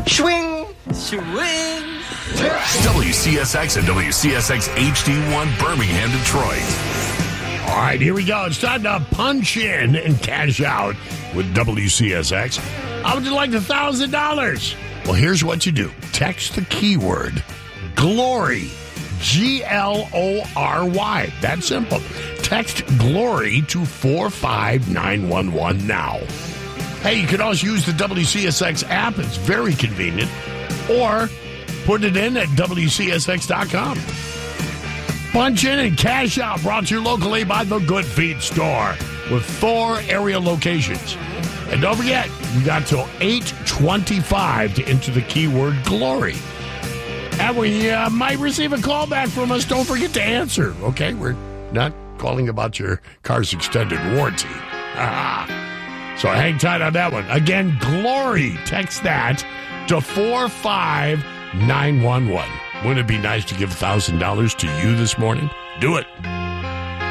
Swing. Swing. WCSX and WCSX HD1 Birmingham, Detroit. All right, here we go. It's time to punch in and cash out with WCSX. How would you like $1,000? Well, here's what you do. Text the keyword GLORY, GLORY. That's simple. Text GLORY to 45911 now. Hey, you can also use the WCSX app. It's very convenient. Or put it in at WCSX.com. Punch in and cash out. Brought to you locally by the Good Feet Store with 4 area locations. And don't forget, you got till 8:25 to enter the keyword GLORY. And we might receive a call back from us. Don't forget to answer. Okay, we're not calling about your car's extended warranty. So hang tight on that one. Again, GLORY. Text that to 45911. Wouldn't it be nice to give $1,000 to you this morning? Do it.